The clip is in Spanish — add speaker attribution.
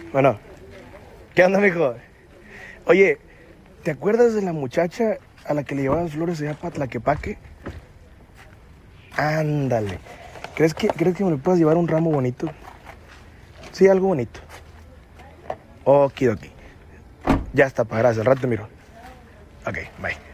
Speaker 1: Bueno, ¿qué onda, mijo? Oye, ¿te acuerdas de la muchacha a la que le llevaban flores allá para Tlaquepaque? Ándale. ¿Crees que me le puedas llevar un ramo bonito? Sí, algo bonito. Okidoki. Ya está, pa, gracias. Al rato te miro. Ok, bye.